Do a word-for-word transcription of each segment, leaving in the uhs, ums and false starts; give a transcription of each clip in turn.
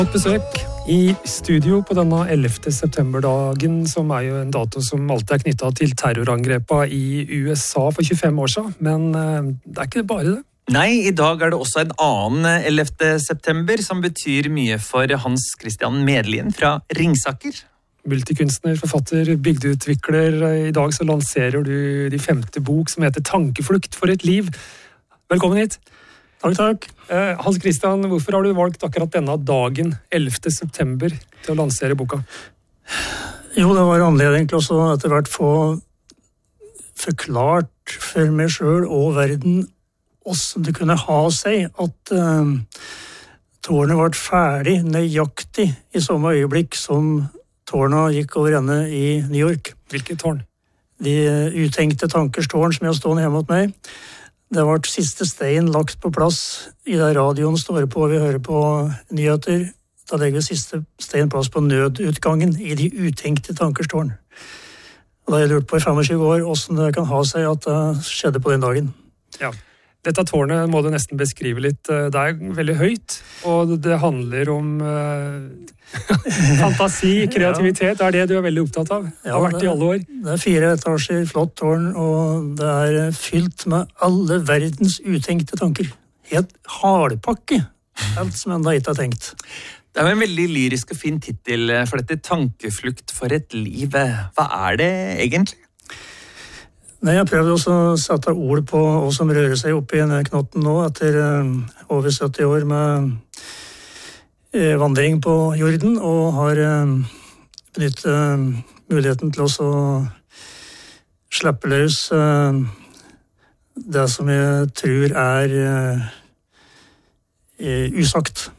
Godt besøk i studio på denne ellevte september-dagen, som er jo en dato som alltid er knyttet til terrorangrepet i U S A for tjuefem år siden, men det er ikke bare det. Nei, i dag er det også en annen ellevte september som betyr mye for Hans Christian Medlien fra Ringsaker. Multikunstner, forfatter, bygdeutvikler. I dag så lanserer du de femte bok som heter Tankeflukt for et liv. Velkommen hit. Takk, takk. Eh, Hans Christian, hvorfor har du valgt akkurat denne dagen, ellevte september, til å lansere boka? Jo, det var anledning til å etter hvert få forklart for meg selv og verden hvordan det kunne ha seg at uh, tårnet ble ferdig nøyaktig i samme øyeblikk som tårnet gikk over ende i New York. Hvilket tårn? De utenkte tankers tårn som jeg har stående hjemme hos meg. Det ble siste stein lagt på plass i der radioen står på, vi hører på nyheter. Da legger vi siste stein plass på nødutgangen i de utenkte tankers tårn. Og da har jeg lurt på i femogtjue år hvordan det kan ha seg at det skjedde på den dagen. Ja. Dette tårnet må du nesten beskrive litt. Det er veldig høyt, og det handler om uh, fantasi, kreativitet. Det er det du er veldig opptatt av. Det har vært i alle år. Det er fire etasjer, flott tårn, og det er fylt med alle verdens utenkte tanker. Helt hardpakke, alt som enda ikke er tenkt. Det er jo en veldig lyrisk og fin titel for dette, Tankeflukt for et liv. Hva er det egentlig? Nei, jeg prøvde også å sette ord på hva som rører seg opp i knotten nå, etter uh, over sytti år med uh, vandring på jorden, og har uh, benyttet uh, muligheten til å slippe løs uh, det som jeg tror er uh, uh, usagt.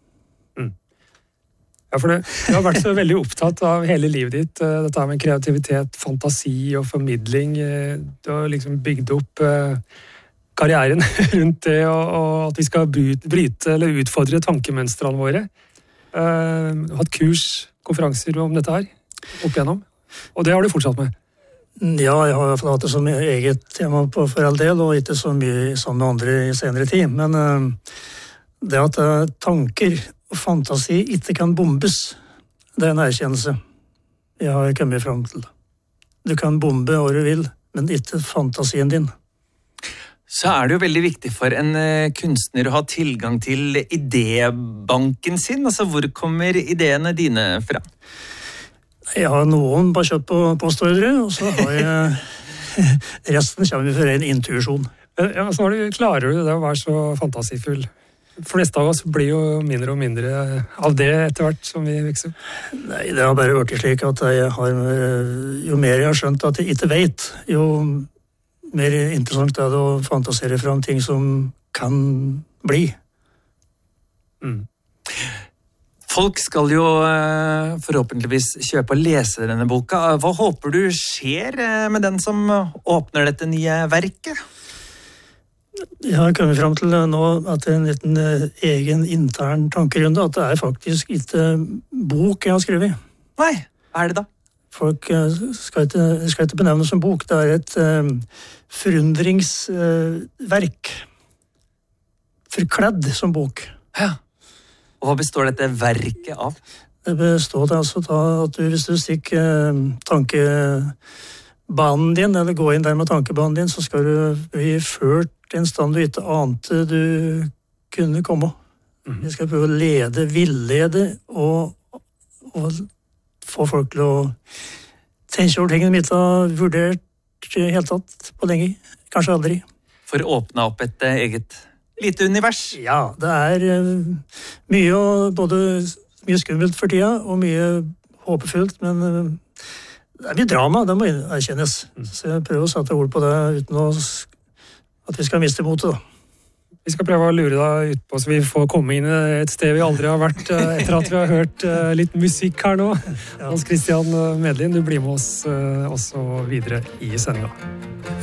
Ja, for det, du har vært så veldig opptatt av hele livet ditt, dette med kreativitet, fantasi og formidling. Du har liksom bygd opp karrieren rundt det, og at vi skal bryte eller utfordre tankemønstrene våre. Du har hatt kurs, konferanser om dette her, opp igjennom, og det har du fortsatt med. Ja, jeg har hatt det som eget tema på for all del, og ikke så mye sammen med andre i senere tid, men det at tanker og fantasi ikke kan bombes, det er en erkjennelse jeg har kommet frem til. Du kan bombe hva du vil, men ikke fantasien din. Så er det jo veldig viktig for en kunstner å ha tilgang til idébanken sin. Altså, hvor kommer ideene dine fra? Jeg har noen bare kjøpt på postordre, og så har jeg resten kommer fra en intuisjon. Ja, så du, klarer du det å være så fantasifull? De fleste av oss blir jo mindre og mindre av det etter hvert som vi vokser. Nei, det har bare vært slik at jeg har, jo mer jeg har skjønt at jeg ikke vet, jo mer interessant er det å fantasere frem ting som kan bli. Mm. Folk skal jo forhåpentligvis kjøpe og lese denne boka. Hva håper du skjer med den som åpner dette nye verket? Jeg har kommet frem til nå at det er en liten egen intern tankerunde, at det er faktisk ikke bok jeg har skrevet. Nei, hva er det da? Folk skal ikke, skal ikke benevnes som bok, det er et um, forundringsverk. Uh, forkledd som bok. Ja. Og hva består dette verket av? Det består altså av at du, hvis du stikker uh, tankebanen din, eller går inn der med tankebanen din, så skal du bli ført en stand du ikke ante du kunne komme. Mm. Vi skal prøve å lede, villede og, og få folk til å tenke over tingene mitt har vurdert helt tatt på lenge, kanskje aldri. For å åpne opp et eget lite univers? Ja, det er uh, mye, både mye skummelt for tida og mye håpefullt, men uh, det er mye drama, det må erkjennes. Mm. Så jeg prøver å sette ord på det uten å at vi skal miste motet, da. Vi skal prøve å lure deg ut på, så vi får komme inn et sted vi aldri har vært, etter at vi har hørt litt musikk her nå. Hans Christian Medlien, du blir med oss også videre i sendinga.